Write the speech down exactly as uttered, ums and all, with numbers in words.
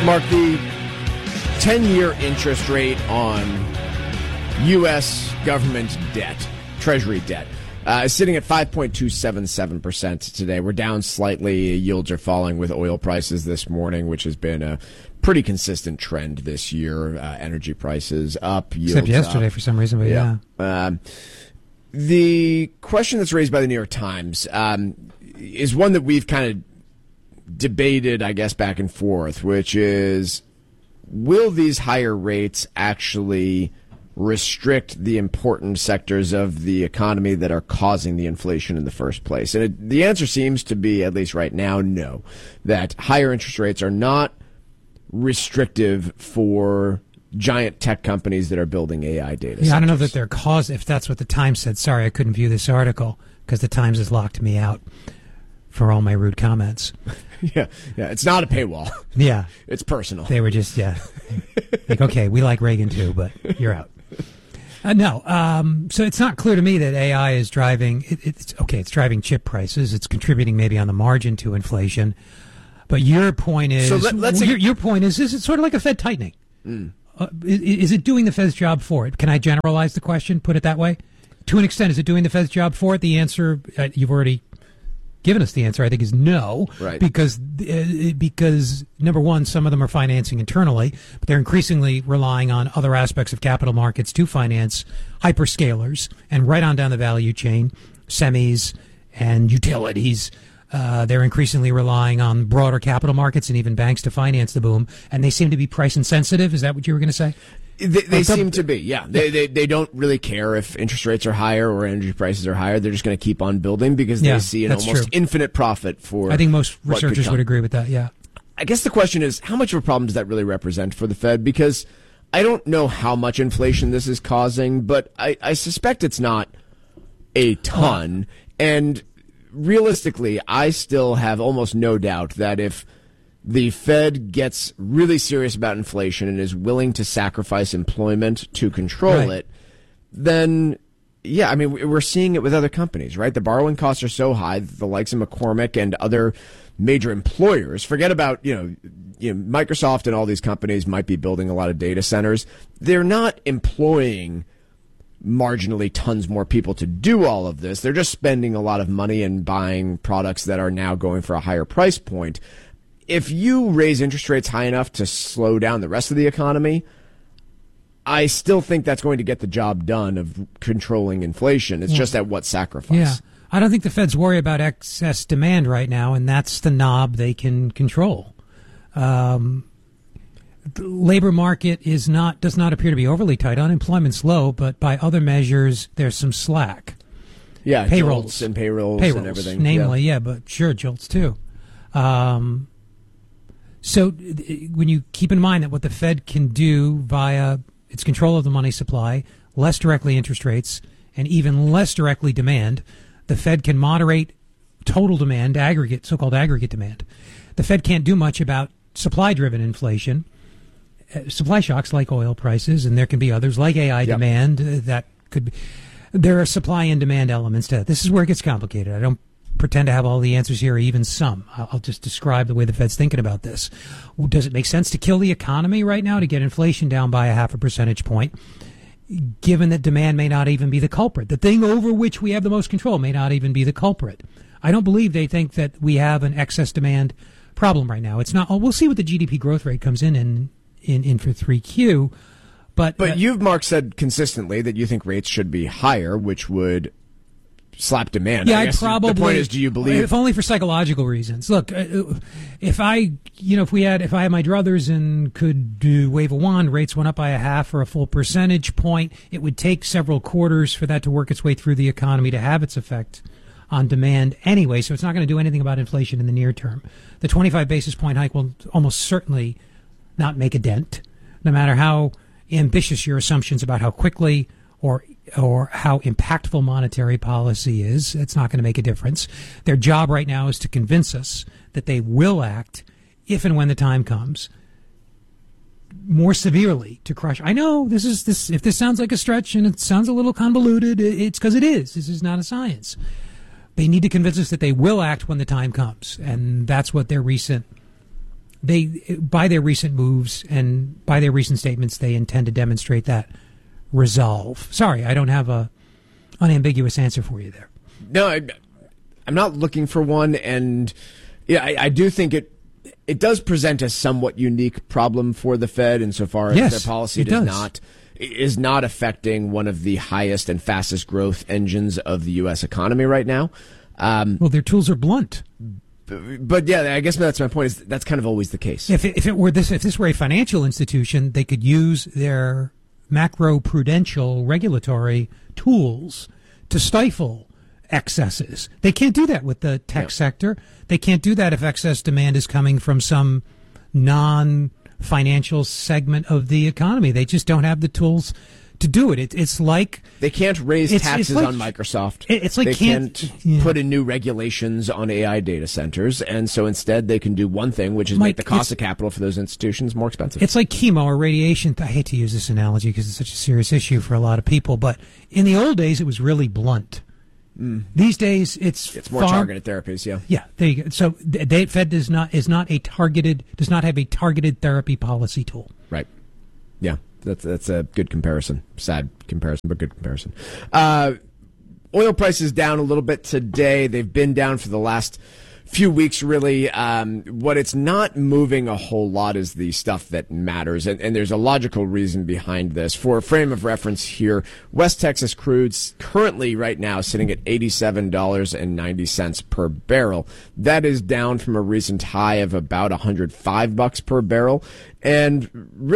Mark, the ten-year interest rate on U S government debt, Treasury debt, uh, is sitting at five point two seven seven percent today. We're down slightly. Yields are falling with oil prices this morning, which has been a pretty consistent trend this year. Uh, energy prices up, yields Except yesterday up. for some reason, but yeah. yeah. Um, the question that's raised by the New York Times um, is one that we've kind of debated, I guess, back and forth, which is, will these higher rates actually restrict the important sectors of the economy that are causing the inflation in the first place? And it, the answer seems to be, at least right now, no. That higher interest rates are not restrictive for giant tech companies that are building A I data centers. Yeah, I don't know that they're cause if that's what the Times said. Sorry, I couldn't view this article because the Times has locked me out for all my rude comments. Yeah, yeah, it's not a paywall. Yeah. It's personal. They were just, yeah. Like, okay, we like Reagan too, but you're out. Uh, no, um, so it's not clear to me that A I is driving, it, it's okay, it's driving chip prices. It's contributing maybe on the margin to inflation. But your point is, so let, let's your, your point is, is it sort of like a Fed tightening? Mm. Uh, is, is it doing the Fed's job for it? Can I generalize the question, put it that way? To an extent, is it doing the Fed's job for it? The answer, uh, you've already given us the answer, I think, is no. Right. Because, uh, because number one, some of them are financing internally, but they're increasingly relying on other aspects of capital markets to finance hyperscalers and right on down the value chain, semis and utilities. Uh, they're increasingly relying on broader capital markets and even banks to finance the boom, and they seem to be price insensitive. Is that what you were going to say? They, they seem to be, yeah. They, they they don't really care if interest rates are higher or energy prices are higher. They're just going to keep on building because they yeah, see an almost true. infinite profit for. I think most researchers would agree with that, yeah. I guess the question is, how much of a problem does that really represent for the Fed? Because I don't know how much inflation this is causing, but I, I suspect it's not a ton. Oh. And realistically, I still have almost no doubt that if the Fed gets really serious about inflation and is willing to sacrifice employment to control right. it, then, yeah, I mean, we're seeing it with other companies, right? The borrowing costs are so high that the likes of McCormick and other major employers, forget about, you know, you know, Microsoft and all these companies might be building a lot of data centers. They're not employing marginally tons more people to do all of this. They're just spending a lot of money and buying products that are now going for a higher price point. If you raise interest rates high enough to slow down the rest of the economy, I still think that's going to get the job done of controlling inflation. It's yeah. just at what sacrifice? Yeah. I don't think the Fed's worry about excess demand right now, and that's the knob they can control. Um, the labor market is not does not appear to be overly tight. Unemployment's low, but by other measures, there's some slack. Yeah, payrolls jolts and payrolls, payrolls and everything. Namely, yeah, yeah but sure, jolts too. Um, so when you keep in mind that what the Fed can do via its control of the money supply, less directly interest rates, and even less directly demand, the Fed can moderate total demand, aggregate, so-called aggregate demand. The Fed can't do much about supply-driven inflation, uh, supply shocks like oil prices, and there can be others like A I yep. demand uh, that could be. There are supply and demand elements to that. This is where it gets complicated. I don't pretend to have all the answers here, or even some. I'll just describe the way the Fed's thinking about this. Does it make sense to kill the economy right now to get inflation down by a half a percentage point, given that demand may not even be the culprit? The thing over which we have the most control may not even be the culprit. I don't believe they think that we have an excess demand problem right now. It's not. Oh, we'll see what the G D P growth rate comes in in, in, in for three Q. But, but uh, you've, Mark, said consistently that you think rates should be higher, which would slap demand. Yeah, I I guess probably. The point is, do you believe? If only for psychological reasons. Look, if I, you know, if we had, if I had my druthers and could do wave a wand, rates went up by a half or a full percentage point, it would take several quarters for that to work its way through the economy to have its effect on demand anyway. So it's not going to do anything about inflation in the near term. The twenty-five basis point hike will almost certainly not make a dent, no matter how ambitious your assumptions about how quickly or or how impactful monetary policy is. It's not going to make a difference. Their job right now is to convince us that they will act if and when the time comes more severely to crush. I know this is this. If this sounds like a stretch and it sounds a little convoluted, it's because it is. This is not a science. They need to convince us that they will act when the time comes, and that's what their recent they, by their recent moves and by their recent statements, they intend to demonstrate that resolve. Sorry, I don't have a unambiguous answer for you there. No, I, I'm not looking for one, and yeah, I, I do think it it does present a somewhat unique problem for the Fed insofar as yes, their policy it does, does not is not affecting one of the highest and fastest growth engines of the U S economy right now. Um, well, their tools are blunt. But yeah, I guess that's my point. Is that's kind of always the case. If it, if it were this, if this were a financial institution, they could use their macro prudential regulatory tools to stifle excesses. They can't do that with the tech yeah. sector. They can't do that if excess demand is coming from some non-financial segment of the economy. They just don't have the tools to do it. it it's like they can't raise it's, taxes it's like, on Microsoft. It's like they can't, can't yeah. put in new regulations on A I data centers, and so instead they can do one thing, which is Mike, make the cost of capital for those institutions more expensive. It's like chemo or radiation. I hate to use this analogy because it's such a serious issue for a lot of people, but in the old days it was really blunt. Mm. These days it's it's more far, targeted therapies. Yeah, yeah. There you go. So the Fed does not is not a targeted does not have a targeted therapy policy tool. Right. Yeah. That's that's a good comparison. Sad comparison, but good comparison. Uh, oil prices down a little bit today. They've been down for the last few weeks, really. Um, what it's not moving a whole lot is the stuff that matters, and, and there's a logical reason behind this. For a frame of reference here, West Texas crude's currently right now sitting at eighty-seven dollars and ninety cents per barrel. That is down from a recent high of about one hundred five bucks per barrel, and really